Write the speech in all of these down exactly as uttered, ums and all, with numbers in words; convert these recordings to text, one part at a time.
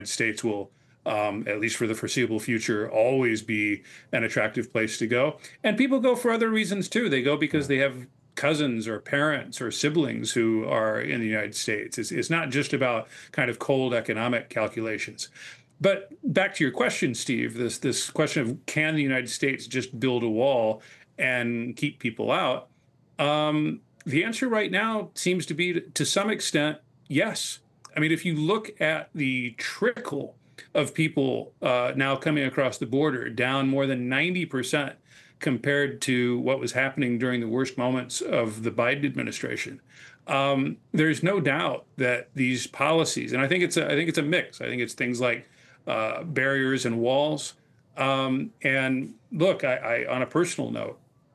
States will, um, at least for the foreseeable future, always be an attractive place to go. And people go for other reasons too. They go because they have cousins or parents or siblings who are in the United States. It's, it's not just about kind of cold economic calculations. But back to your question, Steve, this this question of can the United States just build a wall and keep people out? Um, the answer right now seems to be, to some extent, yes. I mean, if you look at the trickle of people uh, now coming across the border, down more than ninety percent compared to what was happening during the worst moments of the Biden administration, um, there's no doubt that these policies, and I think it's a, I think it's a mix. I think it's things like uh, barriers and walls. Um, and look, I, I, on a personal note,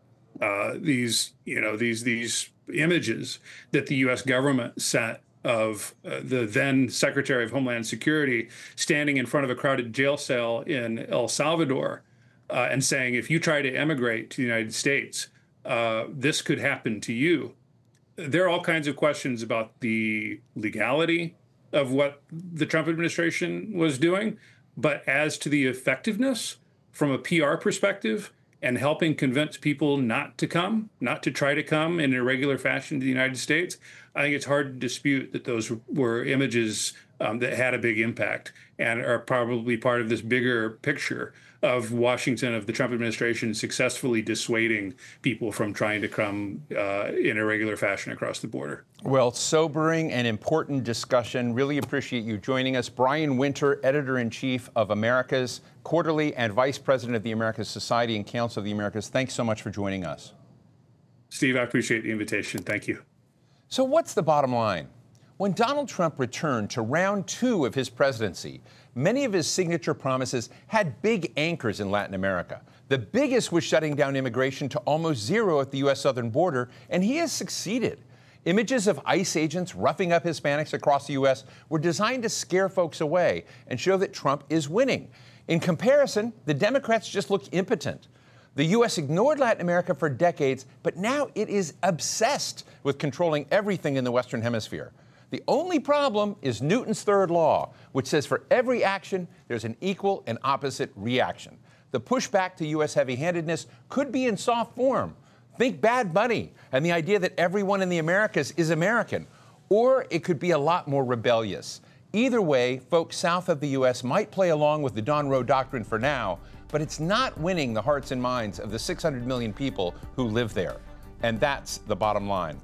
uh, these you know these these images that the U S government sent of uh, the then Secretary of Homeland Security standing in front of a crowded jail cell in El Salvador uh, and saying, if you try to emigrate to the United States, uh, this could happen to you. There are all kinds of questions about the legality of what the Trump administration was doing. But as to the effectiveness from a P R perspective and helping convince people not to come, not to try to come in a regular fashion to the United States, I think it's hard to dispute that those were images um, that had a big impact and are probably part of this bigger picture of Washington, of the Trump administration successfully dissuading people from trying to come uh, in a regular fashion across the border. Well, sobering and important discussion. Really appreciate you joining us. Brian Winter, Editor-in-Chief of Americas Quarterly and Vice President of the Americas Society and Council of the Americas. Thanks so much for joining us. Steve, I appreciate the invitation. Thank you. So what's the bottom line? When Donald Trump returned to round two of his presidency, many of his signature promises had big anchors in Latin America. The biggest was shutting down immigration to almost zero at the U S southern border, and he has succeeded. Images of ICE agents roughing up Hispanics across the U S were designed to scare folks away and show that Trump is winning. In comparison, the Democrats just look impotent. The U S ignored Latin America for decades, but now it is obsessed with controlling everything in the Western Hemisphere. The only problem is Newton's third law, which says for every action, there's an equal and opposite reaction. The pushback to U S heavy-handedness could be in soft form. Think Bad Bunny and the idea that everyone in the Americas is American. Or it could be a lot more rebellious. Either way, folks south of the U S might play along with the Don Roe doctrine for now, but it's not winning the hearts and minds of the six hundred million people who live there. And that's the bottom line.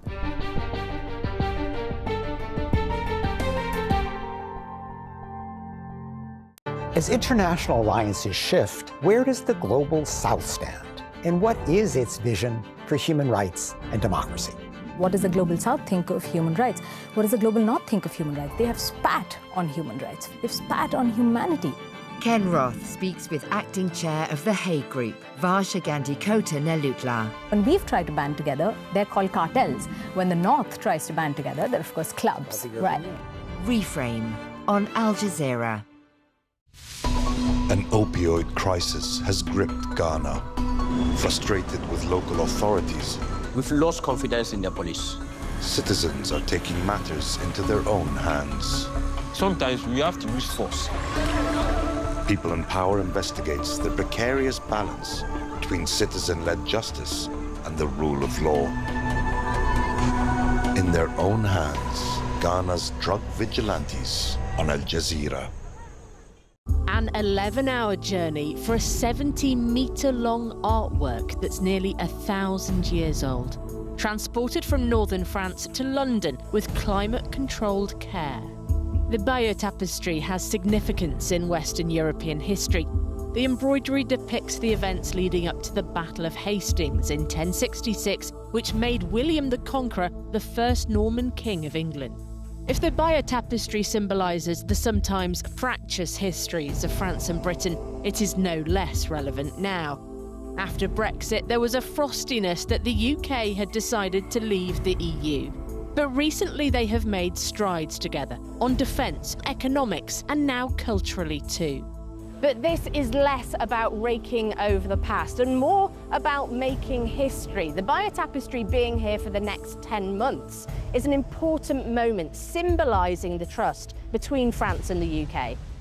As international alliances shift, where does the global South stand? And what is its vision for human rights and democracy? What does the global South think of human rights? What does the global North think of human rights? They have spat on human rights. They've spat on humanity. Ken Roth speaks with acting chair of the Hague Group, Varsha Gandhi Kota Nelutla. When we've tried to band together, they're called cartels. When the North tries to band together, they're of course clubs. Right. Reframe on Al Jazeera. An opioid crisis has gripped Ghana. Frustrated with local authorities, we've lost confidence in the police. Citizens are taking matters into their own hands. Sometimes we have to use force. People in Power investigates the precarious balance between citizen-led justice and the rule of law. In their own hands, Ghana's drug vigilantes on Al Jazeera. An eleven hour journey for a seventy metre long artwork that's nearly a thousand years old. Transported from northern France to London with climate-controlled care. The Bayeux Tapestry has significance in Western European history. The embroidery depicts the events leading up to the Battle of Hastings in ten sixty-six, which made William the Conqueror the first Norman king of England. If the Bayeux Tapestry symbolises the sometimes fractious histories of France and Britain, it is no less relevant now. After Brexit, there was a frostiness that the U K had decided to leave the E U. But recently they have made strides together on defence, economics, and now culturally too. But this is less about raking over the past and more about making history. The Bayeux Tapestry being here for the next ten months is an important moment symbolising the trust between France and the U K.